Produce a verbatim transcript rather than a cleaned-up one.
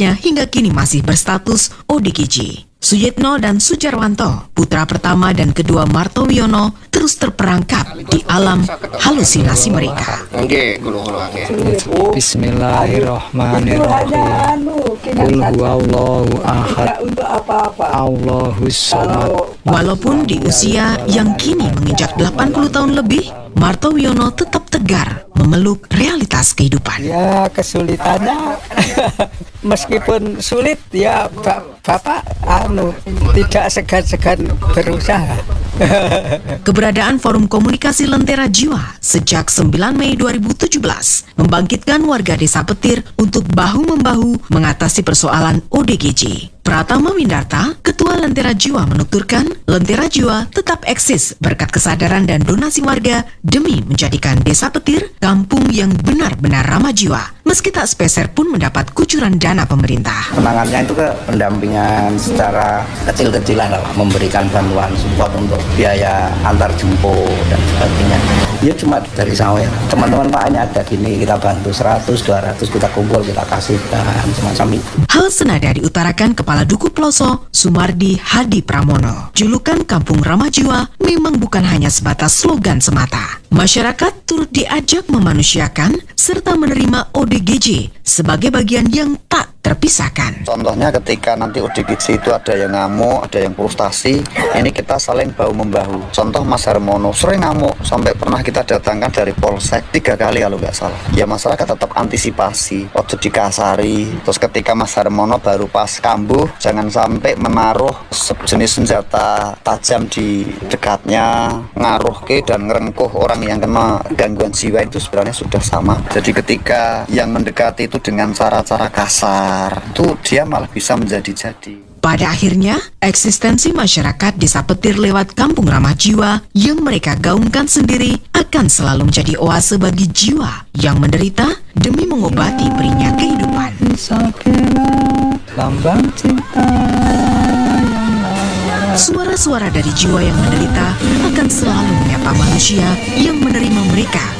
miliknya hingga kini masih berstatus O D G J. Suyitno dan Sujarwanto, putra pertama dan kedua Martowiono, terus terperangkap di alam halusinasi mereka. Bismillahirrahmanirrahim. Qul huwallahu ahad. Allahus samad. Walaupun di usia yang kini menginjak delapan puluh tahun lebih, Martowiono tetap tegar memeluk realitas kehidupan. Ya, kesulitannya meskipun sulit ya Bapak anu tidak segan-segan berusaha. Keberadaan Forum Komunikasi Lentera Jiwa sejak sembilan Mei dua ribu tujuh belas membangkitkan warga Desa Petir untuk bahu-membahu mengatasi persoalan O D G J. Pratama Windarta, Ketua Lentera Jiwa menuturkan, Lentera Jiwa tetap eksis berkat kesadaran dan donasi warga demi menjadikan Desa Petir kampung yang benar-benar ramah jiwa, meski tak sepeser pun mendapat kucuran dana pemerintah. Penanganannya itu ke pendampingan secara kecil-kecilan lah, memberikan bantuan support untuk biaya antar jemput dan sebagainya. Ya cuma dari sawer. Teman-teman Pak hanya ada gini, kita bantu seratus, dua ratus, kita kumpul, kita kasihkan, semacam itu. Hal senada diutarakan Kepala Duku Ploso, Sumardi Hadi Pramono. Julukan Kampung Ramah Jiwa memang bukan hanya sebatas slogan semata. Masyarakat turut diajak memanusiakan serta menerima O D G J sebagai bagian yang tak terpisahkan. Contohnya ketika nanti O D G J itu ada yang ngamuk, ada yang frustasi, ini kita saling bahu-membahu. Contoh Mas Harmono sering ngamuk, sampai pernah kita datangkan dari Polsek tiga kali kalau nggak salah. Ya masyarakat tetap antisipasi, waktu dikasari. Terus ketika Mas Harmono baru pas kambuh, jangan sampai menaruh sejenis senjata tajam di dekatnya, ngaruh ke dan ngerengkuh orang yang kena gangguan jiwa. Itu sebenarnya sudah sama. Jadi ketika yang mendekati itu dengan cara-cara kasar, itu dia malah bisa menjadi-jadi. Pada akhirnya, eksistensi masyarakat Desa Petir lewat Kampung Ramah Jiwa yang mereka gaungkan sendiri akan selalu menjadi oase bagi jiwa yang menderita demi mengobati perihnya kehidupan. Lambang cinta. Suara-suara dari jiwa yang menderita akan selalu menyapa manusia yang menerima mereka